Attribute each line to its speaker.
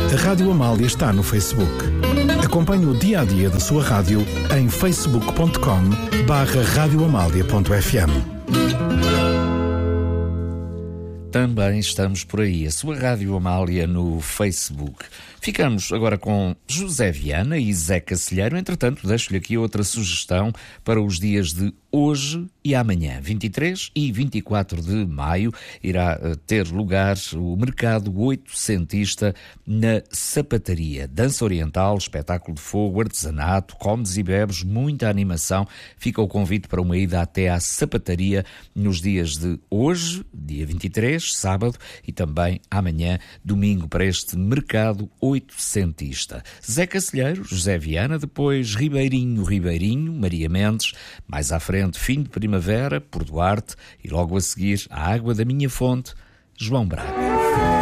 Speaker 1: A Rádio Amália está no Facebook. Acompanhe o dia-a-dia da sua rádio em facebook.com/radioamalia.fm.
Speaker 2: Também estamos por aí, a sua Rádio Amália no Facebook. Ficamos agora com José Viana e Zé Cacilheiro. Entretanto, deixo-lhe aqui outra sugestão para os dias de hoje e amanhã. 23 e 24 de maio irá ter lugar o Mercado Oitocentista na Sapataria. Dança oriental, espetáculo de fogo, artesanato, comes e bebes, muita animação. Fica o convite para uma ida até à Sapataria nos dias de hoje, dia 23, sábado, e também amanhã, domingo, para este Mercado Oitocentista. Zé Cacilheiro, José Viana, depois Ribeirinho, Maria Mendes, mais à frente Fim de Primavera, por Duarte, e logo a seguir A Água da Minha Fonte, João Braga.